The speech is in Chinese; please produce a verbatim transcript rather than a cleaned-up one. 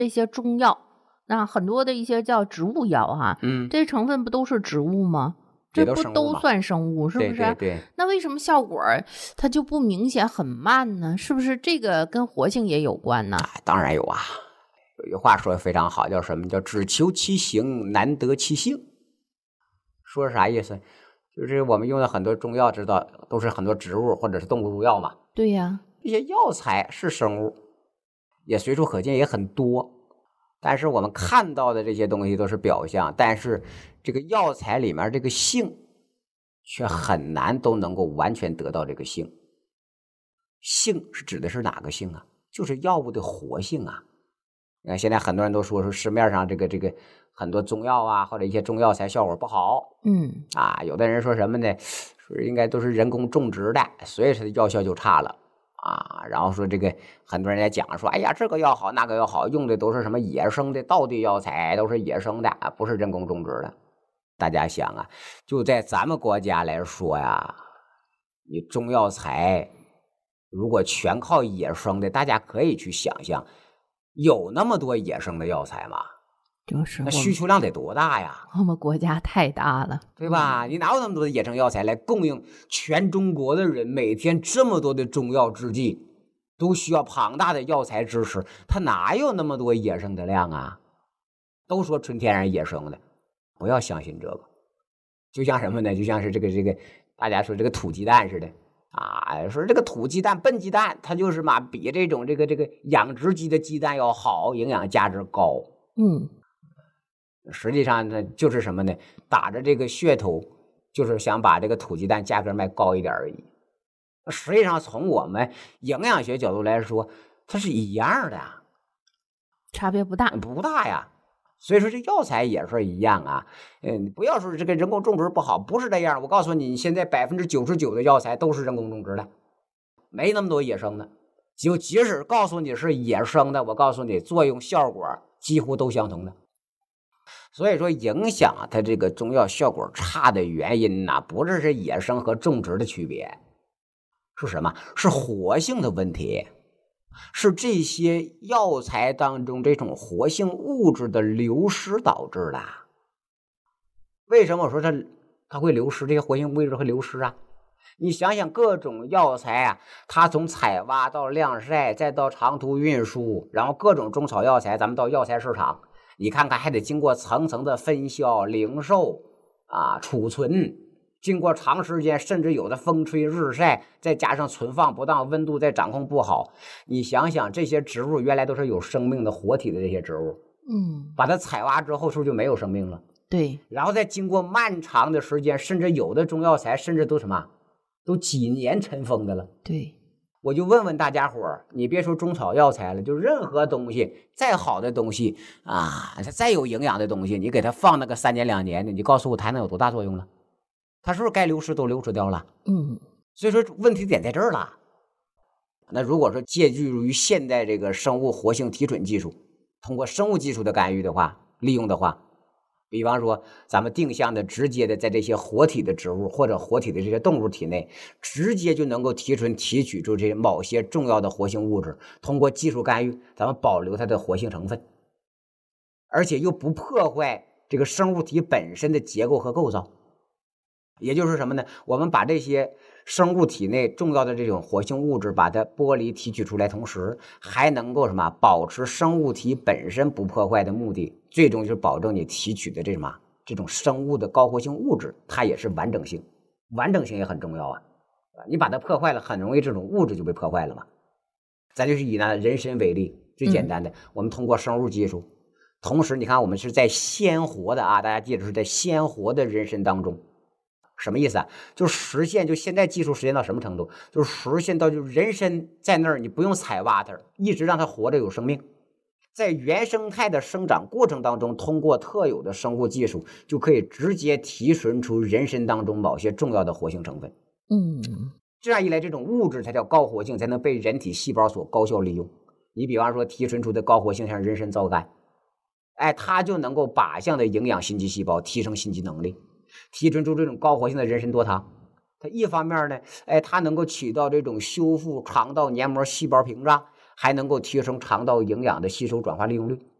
这些中药，那很多的一些叫植物药哈， 嗯， 这些成分不都是植物吗？ 也这不都生物嘛。 都算生物是不对对是？ 对， 那为什么效果儿它就不明显很慢呢？是不是这个跟活性也有关呢？ 哎，当然有啊。有句话说的非常好，叫什么？叫只求其形，难得其性。说是啥意思？就是我们用的很多中药，知道都是很多植物或者是动物入药嘛。 对呀， 这些药材是生物，也随处可见，也很多。但是我们看到的这些东西都是表象，但是这个药材里面这个性，却很难都能够完全得到这个性。性是指的是哪个性啊？就是药物的活性啊。你看现在很多人都说说市面上这个这个很多中药啊，或者一些中药材效果不好。 嗯啊，有的人说什么呢？说应该都是人工种植的，所以它的药效就差了啊。然后说这个很多人在讲说，哎呀，这个药好，那个药好，用的都是什么野生的道地药材，都是野生的，不是人工种植的。大家想啊，就在咱们国家来说呀，你中药材如果全靠野生的，大家可以去想象，有那么多野生的药材吗？ 就是那需求量得多大呀？ 我们国家太大了， 对吧？你哪有那么多的野生药材来供应全中国的人？每天这么多的中药制剂，都需要庞大的药材支持，它哪有那么多野生的量啊？都说纯天然野生的，不要相信这个。就像什么呢？就像是这个这个，大家说这个土鸡蛋似的啊，说这个土鸡蛋、笨鸡蛋，它就是嘛，比这种这个这个养殖鸡的鸡蛋要好，营养价值高。 嗯。 实际上呢，就是什么呢？打着这个噱头，就是想把这个土鸡蛋价格卖高一点而已。实际上，从我们营养学角度来说，它是一样的， 差别不大， 不大呀。所以说，这药材也是一样啊。嗯，不要说这个人工种植不好，不是这样。我告诉你，现在百分之九十九的药材都是人工种植的，没那么多野生的。就即使告诉你是野生的，我告诉你，作用效果几乎都相同的。所以说，影响它这个中药效果差的原因呢、啊，不是是野生和种植的区别，是什么？是活性的问题，是这些药材当中这种活性物质的流失导致的。为什么我说它它会流失？这些活性物质会流失啊？你想想，各种药材啊，它从采挖到晾晒，再到长途运输，然后各种中草药材，咱们到药材市场。你看看，还得经过层层的分销、零售啊、储存，经过长时间，甚至有的风吹日晒，再加上存放不当，温度再掌控不好。你想想，这些植物原来都是有生命的活体的这些植物， 嗯， 把它采挖之后，是不是就没有生命了？ 对， 然后再经过漫长的时间，甚至有的中药材，甚至都什么，都几年尘封的了。 对。 我就问问大家伙儿，你别说中草药材了，就任何东西，再好的东西啊，它再有营养的东西，你给它放那个三年两年的，你告诉我它能有多大作用了？它是不是该流失都流失掉了？ 嗯， 所以说问题点在这儿了。那如果说借助于现代这个生物活性提纯技术，通过生物技术的干预的话，利用的话，比方说咱们定向的直接的在这些活体的植物或者活体的这些动物体内，直接就能够提纯提取出这些某些重要的活性物质，通过技术干预咱们保留它的活性成分，而且又不破坏这个生物体本身的结构和构造。也就是什么呢？我们把这些生物体内重要的这种活性物质把它剥离提取出来，同时还能够什么保持生物体本身不破坏的目的，最终就是保证你提取的这什么这种生物的高活性物质，它也是完整性，完整性也很重要啊。你把它破坏了，很容易这种物质就被破坏了嘛。咱就是以呢人参为例，最简单的，嗯、我们通过生物技术，同时你看我们是在鲜活的啊，大家记住是在鲜活的人参当中。什么意思啊？就实现，就现在技术实现到什么程度？就是实现到就人参在那儿，你不用采挖它，一直让它活着有生命，在原生态的生长过程当中，通过特有的生物技术，就可以直接提纯出人参当中某些重要的活性成分。 嗯， 这样一来，这种物质才叫高活性，才能被人体细胞所高效利用。你比方说提纯出的高活性，像人参皂苷，哎，它就能够靶向的营养心肌细胞，提升心肌能力。提纯出这种高活性的人参多糖，它一方面呢，哎，它能够起到这种修复肠道黏膜细胞屏障， 还能够提升肠道营养的吸收转化利用率。